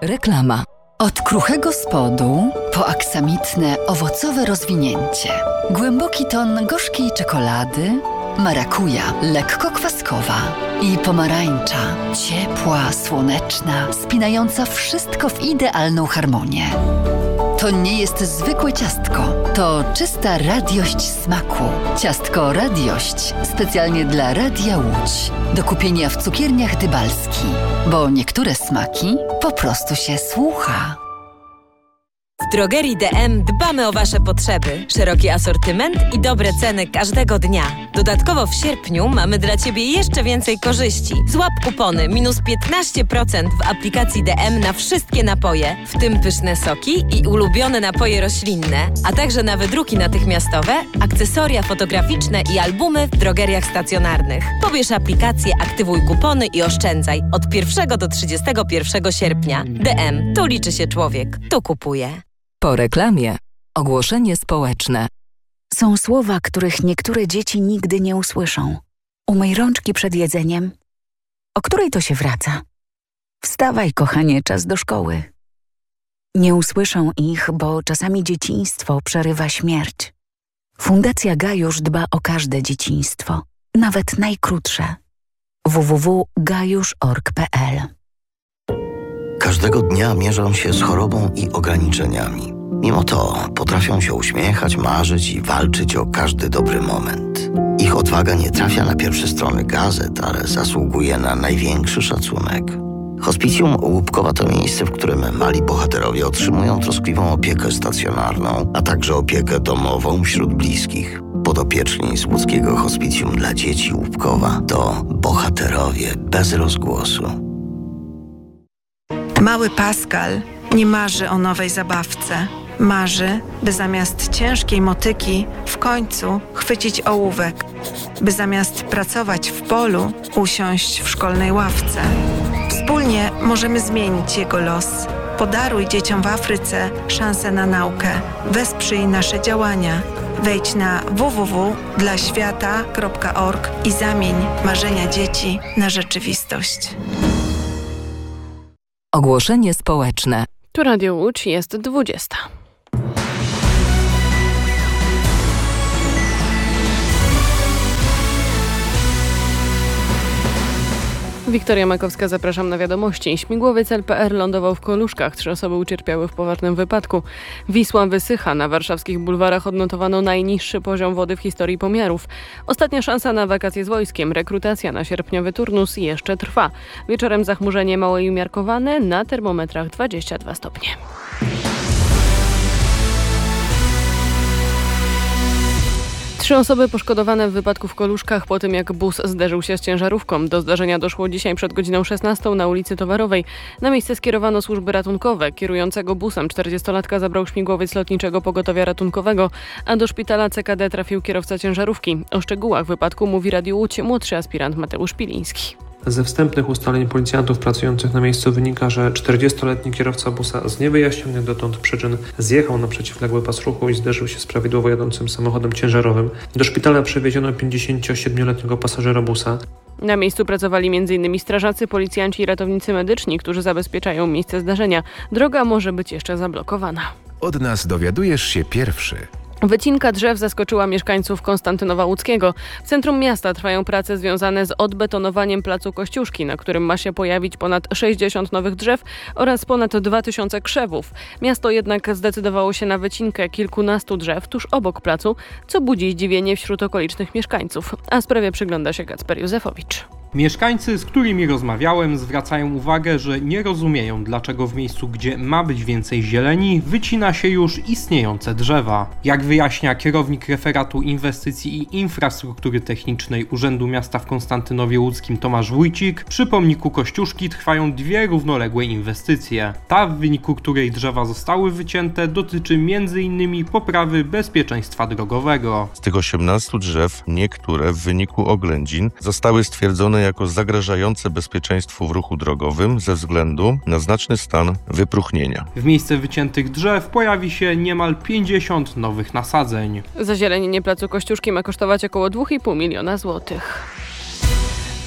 Reklama. Od kruchego spodu po aksamitne, owocowe rozwinięcie. Głęboki ton gorzkiej czekolady, marakuja, lekko kwaskowa i pomarańcza, ciepła, słoneczna, spinająca wszystko w idealną harmonię. To nie jest zwykłe ciastko, to czysta radiość smaku. Ciastko Radiość specjalnie dla Radia Łódź. Do kupienia w cukierniach Dybalski, bo niektóre smaki po prostu się słucha. W drogerii DM dbamy o Wasze potrzeby. Szeroki asortyment i dobre ceny każdego dnia. Dodatkowo w sierpniu mamy dla Ciebie jeszcze więcej korzyści. Złap kupony minus 15% w aplikacji DM na wszystkie napoje, w tym pyszne soki i ulubione napoje roślinne, a także na wydruki natychmiastowe, akcesoria fotograficzne i albumy w drogeriach stacjonarnych. Pobierz aplikację, aktywuj kupony i oszczędzaj od 1 do 31 sierpnia. DM. Tu liczy się człowiek. Tu kupuje. Po reklamie ogłoszenie społeczne. Są słowa, których niektóre dzieci nigdy nie usłyszą. Umyj rączki przed jedzeniem. O której to się wraca? Wstawaj, kochanie, czas do szkoły. Nie usłyszą ich, bo czasami dzieciństwo przerywa śmierć. Fundacja Gajusz dba o każde dzieciństwo, nawet najkrótsze. www.gajusz.org.pl. Każdego dnia mierzą się z chorobą i ograniczeniami. Mimo to potrafią się uśmiechać, marzyć i walczyć o każdy dobry moment. Ich odwaga nie trafia na pierwsze strony gazet, ale zasługuje na największy szacunek. Hospicjum Łupkowa to miejsce, w którym mali bohaterowie otrzymują troskliwą opiekę stacjonarną, a także opiekę domową wśród bliskich. Podopieczni z łódzkiego Hospicjum dla dzieci Łupkowa to bohaterowie bez rozgłosu. Mały Pascal nie marzy o nowej zabawce. Marzy, by zamiast ciężkiej motyki w końcu chwycić ołówek, by zamiast pracować w polu usiąść w szkolnej ławce. Wspólnie możemy zmienić jego los. Podaruj dzieciom w Afryce szansę na naukę. Wesprzyj nasze działania. Wejdź na www.dlaświata.org i zamień marzenia dzieci na rzeczywistość. Ogłoszenie społeczne. Tu Radio Łódź, jest 20. Wiktoria Makowska, zapraszam na wiadomości. Śmigłowiec LPR lądował w Koluszkach. 3 osoby ucierpiały w poważnym wypadku. Wisła wysycha. Na warszawskich bulwarach odnotowano najniższy poziom wody w historii pomiarów. Ostatnia szansa na wakacje z wojskiem. Rekrutacja na sierpniowy turnus jeszcze trwa. Wieczorem zachmurzenie małe i umiarkowane. Na termometrach 22 stopnie. Trzy osoby poszkodowane w wypadku w Koluszkach po tym, jak bus zderzył się z ciężarówką. Do zdarzenia doszło dzisiaj przed godziną 16 na ulicy Towarowej. Na miejsce skierowano służby ratunkowe. Kierującego busem 40-latka zabrał śmigłowiec Lotniczego Pogotowia Ratunkowego, a do szpitala CKD trafił kierowca ciężarówki. O szczegółach wypadku mówi Radio Łódź młodszy aspirant Mateusz Piliński. Ze wstępnych ustaleń policjantów pracujących na miejscu wynika, że 40-letni kierowca busa z niewyjaśnionych dotąd przyczyn zjechał na przeciwległy pas ruchu i zderzył się z prawidłowo jadącym samochodem ciężarowym. Do szpitala przewieziono 57-letniego pasażera busa. Na miejscu pracowali m.in. strażacy, policjanci i ratownicy medyczni, którzy zabezpieczają miejsce zdarzenia. Droga może być jeszcze zablokowana. Od nas dowiadujesz się pierwszy. Wycinka drzew zaskoczyła mieszkańców Konstantynowa Łódzkiego. W centrum miasta trwają prace związane z odbetonowaniem placu Kościuszki, na którym ma się pojawić ponad 60 nowych drzew oraz ponad 2000 krzewów. Miasto jednak zdecydowało się na wycinkę kilkunastu drzew tuż obok placu, co budzi zdziwienie wśród okolicznych mieszkańców. A sprawie przygląda się Kacper Józefowicz. Mieszkańcy, z którymi rozmawiałem, zwracają uwagę, że nie rozumieją, dlaczego w miejscu, gdzie ma być więcej zieleni, wycina się już istniejące drzewa. Jak wyjaśnia kierownik referatu inwestycji i infrastruktury technicznej Urzędu Miasta w Konstantynowie Łódzkim Tomasz Wójcik, przy pomniku Kościuszki trwają dwie równoległe inwestycje. Ta, w wyniku której drzewa zostały wycięte, dotyczy m.in. poprawy bezpieczeństwa drogowego. Z tych 18 drzew niektóre w wyniku oględzin zostały stwierdzone jako zagrażające bezpieczeństwu w ruchu drogowym ze względu na znaczny stan wypróchnienia. W miejsce wyciętych drzew pojawi się niemal 50 nowych nasadzeń. Zazielenienie placu Kościuszki ma kosztować około 2,5 miliona złotych.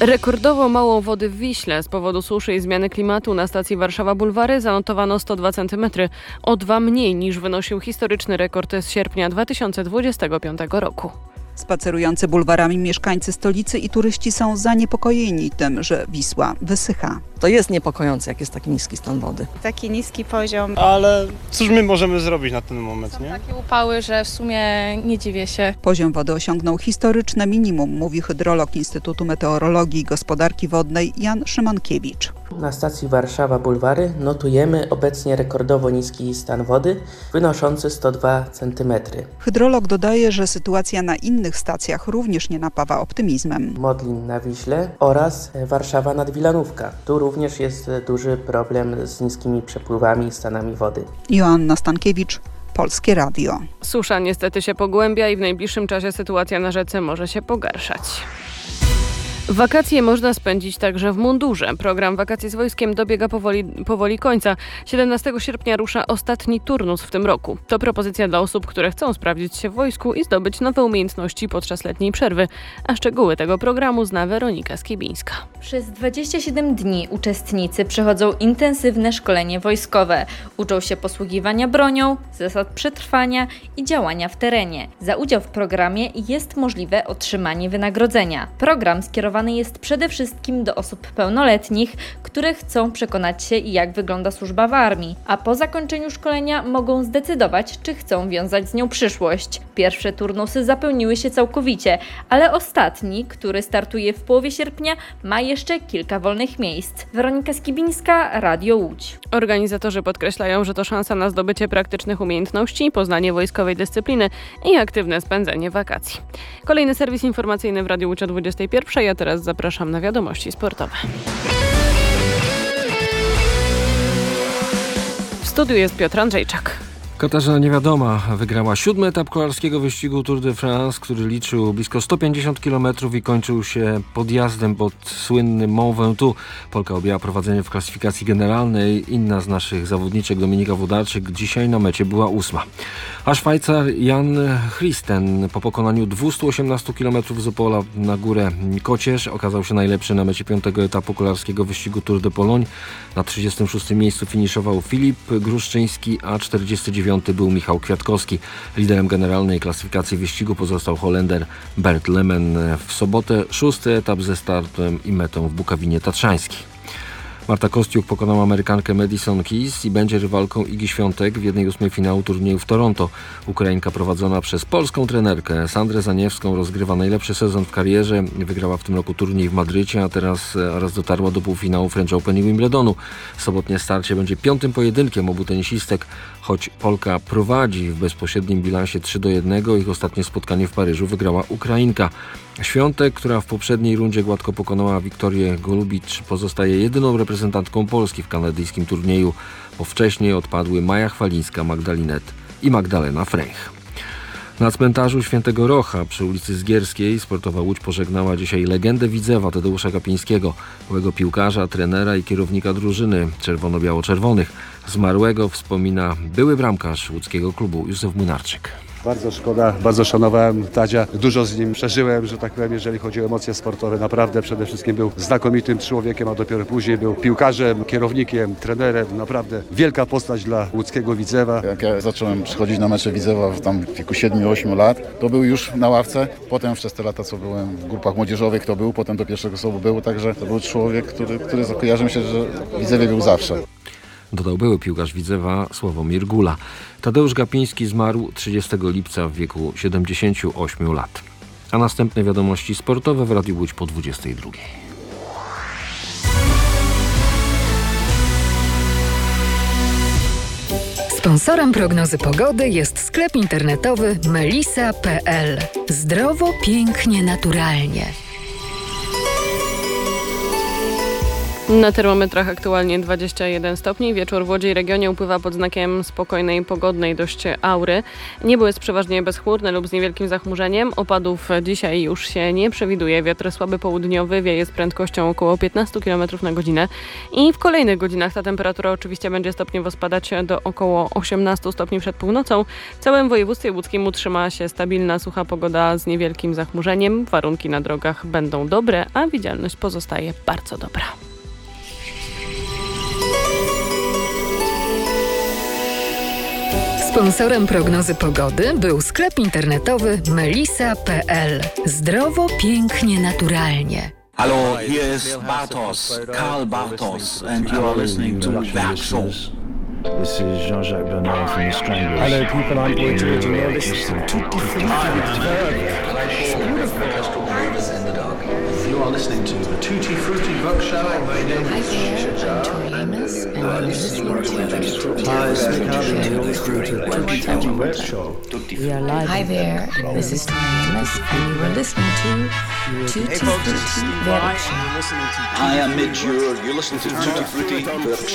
Rekordowo mało wody w Wiśle. Z powodu suszy i zmiany klimatu na stacji Warszawa Bulwary zanotowano 102 cm, o 2 mniej niż wynosił historyczny rekord z sierpnia 2025 roku. Spacerujący bulwarami mieszkańcy stolicy i turyści są zaniepokojeni tym, że Wisła wysycha. To jest niepokojące, jak jest taki niski stan wody. Taki niski poziom. Ale cóż my możemy zrobić na ten moment, nie? Są takie upały, że w sumie nie dziwię się. Poziom wody osiągnął historyczne minimum, mówi hydrolog Instytutu Meteorologii i Gospodarki Wodnej Jan Szymankiewicz. Na stacji Warszawa Bulwary notujemy obecnie rekordowo niski stan wody, wynoszący 102 cm. Hydrolog dodaje, że sytuacja na innych stacjach również nie napawa optymizmem. Modlin na Wiśle oraz Warszawa nad Wilanówka. Tu również jest duży problem z niskimi przepływami i stanami wody. Joanna Stankiewicz, Polskie Radio. Susza niestety się pogłębia i w najbliższym czasie sytuacja na rzece może się pogarszać. Wakacje można spędzić także w mundurze. Program Wakacje z wojskiem dobiega powoli końca. 17 sierpnia rusza ostatni turnus w tym roku. To propozycja dla osób, które chcą sprawdzić się w wojsku i zdobyć nowe umiejętności podczas letniej przerwy. A szczegóły tego programu zna Weronika Skiebińska. Przez 27 dni uczestnicy przechodzą intensywne szkolenie wojskowe. Uczą się posługiwania bronią, zasad przetrwania i działania w terenie. Za udział w programie jest możliwe otrzymanie wynagrodzenia. Program skierowany jest przede wszystkim do osób pełnoletnich, które chcą przekonać się, jak wygląda służba w armii, a po zakończeniu szkolenia mogą zdecydować, czy chcą wiązać z nią przyszłość. Pierwsze turnusy zapełniły się całkowicie, ale ostatni, który startuje w połowie sierpnia, ma jeszcze kilka wolnych miejsc. Weronika Skibińska, Radio Łódź. Organizatorzy podkreślają, że to szansa na zdobycie praktycznych umiejętności, poznanie wojskowej dyscypliny i aktywne spędzenie wakacji. Kolejny serwis informacyjny w Radiu Łódź o 21:00, a teraz zapraszam na wiadomości sportowe. W studiu jest Piotr Andrzejczak. Katarzyna Niewiadoma wygrała 7. etap kolarskiego wyścigu Tour de France, który liczył blisko 150 km i kończył się podjazdem pod słynnym Mont Ventoux. Polka objęła prowadzenie w klasyfikacji generalnej. Inna z naszych zawodniczek, Dominika Włodarczyk, dzisiaj na mecie była 8. A Szwajcar Jan Christen po pokonaniu 218 km z Opola na górę Kocierz okazał się najlepszy na mecie 5. etapu kolarskiego wyścigu Tour de Pologne. Na 36. miejscu finiszował Filip Gruszczyński, a 49. był Michał Kwiatkowski. Liderem generalnej klasyfikacji wyścigu pozostał Holender Bert Lemen. W sobotę 6. etap ze startem i metą w Bukowinie Tatrzańskiej. Marta Kostiuk pokonała Amerykankę Madison Keys i będzie rywalką Igi Świątek w 1/8 finału turnieju w Toronto. Ukrainka prowadzona przez polską trenerkę Sandrę Zaniewską rozgrywa najlepszy sezon w karierze. Wygrała w tym roku turniej w Madrycie, a teraz dotarła do półfinału French Open i Wimbledonu. Sobotnie starcie będzie 5. pojedynkiem obu tenisistek. Choć Polka prowadzi w bezpośrednim bilansie 3-1, ich ostatnie spotkanie w Paryżu wygrała Ukrainka. Świątek, która w poprzedniej rundzie gładko pokonała Wiktorię Golubicz, pozostaje jedyną reprezentantką Polski w kanadyjskim turnieju, bo wcześniej odpadły Maja Chwalińska, Magdalinet i Magdalena Fręch. Na cmentarzu Świętego Rocha przy ulicy Zgierskiej sportowa Łódź pożegnała dzisiaj legendę Widzewa Tadeusza Kapińskiego, byłego piłkarza, trenera i kierownika drużyny czerwono-biało-czerwonych. Zmarłego wspomina były bramkarz łódzkiego klubu Józef Młynarczyk. Bardzo szkoda, bardzo szanowałem Tadzia, dużo z nim przeżyłem, że tak powiem, jeżeli chodzi o emocje sportowe. Naprawdę przede wszystkim był znakomitym człowiekiem, a dopiero później był piłkarzem, kierownikiem, trenerem. Naprawdę wielka postać dla łódzkiego Widzewa. Jak ja zacząłem przychodzić na mecze Widzewa w wieku 7-8 lat, to był już na ławce. Potem przez te lata, co byłem w grupach młodzieżowych, to był, potem do pierwszego słowu był, także to był człowiek, który kojarzy mi się, że w Widzewie był zawsze. Dodał były piłkarz Widzewa Sławomir Gula. Tadeusz Kapiński zmarł 30 lipca w wieku 78 lat. A następne wiadomości sportowe w Radiu Łódź po 22. Sponsorem prognozy pogody jest sklep internetowy melisa.pl. Zdrowo, pięknie, naturalnie. Na termometrach aktualnie 21 stopni. Wieczór w Łodzi i regionie upływa pod znakiem spokojnej, pogodnej dość aury. Niebo jest przeważnie bezchmurne lub z niewielkim zachmurzeniem. Opadów dzisiaj już się nie przewiduje. Wiatr słaby południowy wieje z prędkością około 15 km na godzinę. I w kolejnych godzinach ta temperatura oczywiście będzie stopniowo spadać do około 18 stopni przed północą. W całym województwie łódzkim utrzyma się stabilna, sucha pogoda z niewielkim zachmurzeniem. Warunki na drogach będą dobre, a widzialność pozostaje bardzo dobra. Sponsorem prognozy pogody był sklep internetowy melisa.pl. Zdrowo, pięknie, naturalnie. Hello, here is Bartos, Karl Bartos, and you are listening to Werk Show. This is Jean-Jacques Bernard from the Stranglers. Hello people, I'm Boy George and you're listening to You are listening to the Tutti Frutti Book Show. Hi there, I'm Tori Amos and you're listening to Hi, it's Nick Harvey and you're listening to the Tutti Frutti Book Show. We are live. Hi there, this is Tori Amos and you are listening to Tutti Frutti Book Show. Hi, I'm Midge. You're listening to the Tutti Frutti Book Show.